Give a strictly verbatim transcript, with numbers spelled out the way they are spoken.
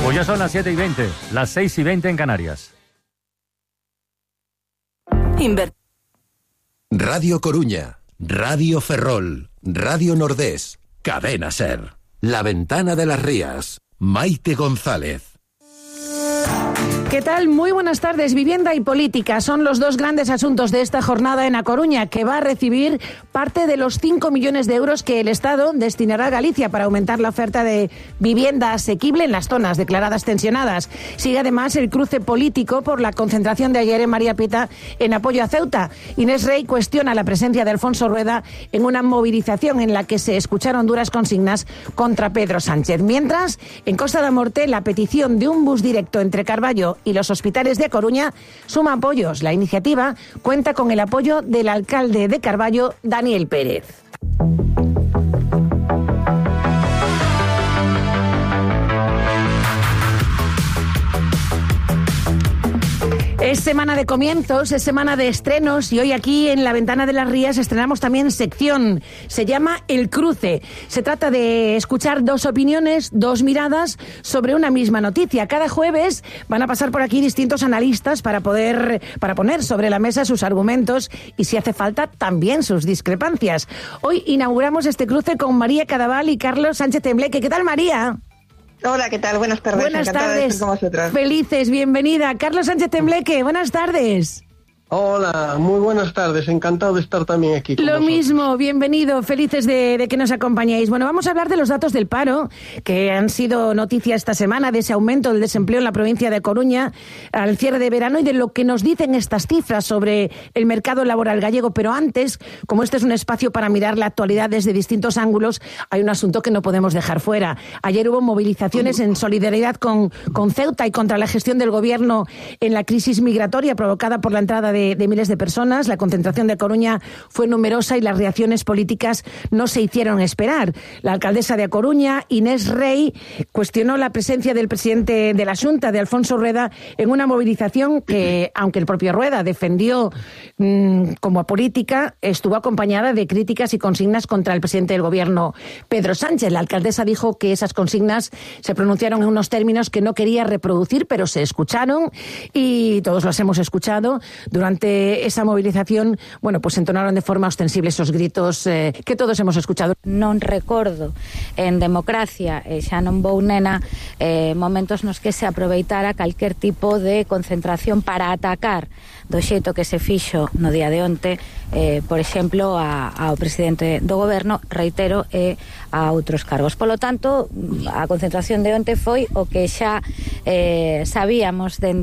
Pues ya son las siete y veinte, las seis y veinte en Canarias. Inver- Radio Coruña, Radio Ferrol, Radio Nordés, Cadena Ser, La Ventana de las Rías, Maite González. ¿Qué tal? Muy buenas tardes. Vivienda y política son los dos grandes asuntos de esta jornada en A Coruña, que va a recibir parte de los cinco millones de euros que el Estado destinará a Galicia para aumentar la oferta de vivienda asequible en las zonas declaradas tensionadas. Sigue además el cruce político por la concentración de ayer en María Pita en apoyo a Ceuta. Inés Rey cuestiona la presencia de Alfonso Rueda en una movilización en la que se escucharon duras consignas contra Pedro Sánchez. Mientras, en Costa da Morte, la petición de un bus directo entre Carballo y los hospitales de Coruña suma apoyos. La iniciativa cuenta con el apoyo del alcalde de Carballo, Daniel Pérez. Es semana de comienzos, es semana de estrenos y hoy aquí en La Ventana de las Rías estrenamos también sección. Se llama El Cruce. Se trata de escuchar dos opiniones, dos miradas sobre una misma noticia. Cada jueves van a pasar por aquí distintos analistas para poder, para poner sobre la mesa sus argumentos y, si hace falta, también sus discrepancias. Hoy inauguramos este cruce con María Cadaval y Carlos Sánchez Tembleque. ¿Qué tal, María? Hola, ¿qué tal? Buenas tardes. Buenas Encantada tardes. de estar con vosotros. Felices, bienvenida. Carlos Sánchez Tembleque, buenas tardes. Hola, muy buenas tardes, encantado de estar también aquí con Lo vosotros. mismo, bienvenido, felices de, de que nos acompañéis. Bueno, vamos a hablar de los datos del paro, que han sido noticia esta semana, de ese aumento del desempleo en la provincia de Coruña al cierre de verano y de lo que nos dicen estas cifras sobre el mercado laboral gallego. Pero antes, como este es un espacio para mirar la actualidad desde distintos ángulos, hay un asunto que no podemos dejar fuera. Ayer hubo movilizaciones en solidaridad con, con Ceuta y contra la gestión del gobierno en la crisis migratoria provocada por la entrada de De, de miles de personas. La concentración de Coruña fue numerosa y las reacciones políticas no se hicieron esperar. La alcaldesa de A Coruña, Inés Rey, cuestionó la presencia del presidente de la Xunta, de Alfonso Rueda, en una movilización que, aunque el propio Rueda defendió mmm, como política, estuvo acompañada de críticas y consignas contra el presidente del gobierno, Pedro Sánchez. La alcaldesa dijo que esas consignas se pronunciaron en unos términos que no quería reproducir, pero se escucharon y todos los hemos escuchado. Durante Durante esa movilización, bueno, pues entonaron de forma ostensible esos gritos eh, que todos hemos escuchado. Non recordo en democracia, e xa non vou nena, eh, momentos nos que se aproveitara calquer tipo de concentración para atacar do xeito que se fixo no día de onte, eh, por exemplo, a, ao presidente do goberno, reitero, e a outros cargos. Polo tanto, a concentración de onte foi o que xa eh, sabíamos de